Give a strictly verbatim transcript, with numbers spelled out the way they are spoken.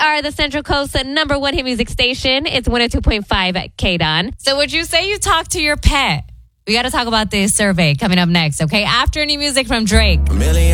are the Central Coast's number one hit music station. It's one oh two point five K D O N. So would you say you talk to your pet? We got to talk about this survey coming up next, okay? After any music from Drake.